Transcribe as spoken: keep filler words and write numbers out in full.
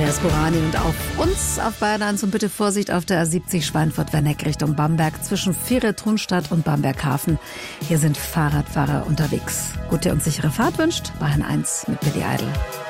Andreas Burani und auf uns auf Bayern eins und bitte Vorsicht auf der A siebzig Schweinfurt-Werneck Richtung Bamberg zwischen Vierer-Thunstadt und Bamberghafen. Hier sind Fahrradfahrer unterwegs. Gute und sichere Fahrt wünscht Bayern eins mit Billy Idol.